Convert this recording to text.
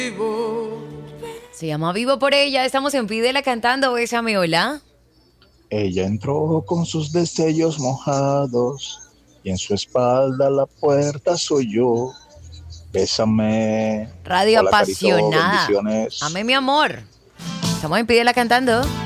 Se llama Vivo por ella. Estamos en Pídela cantando. Bésame, hola. Ella entró con sus destellos mojados y en su espalda la puerta soy yo. Bésame. Radio Hola, Carito, apasionada. bendiciones. Amé, mi amor. Estamos en Pídela cantando.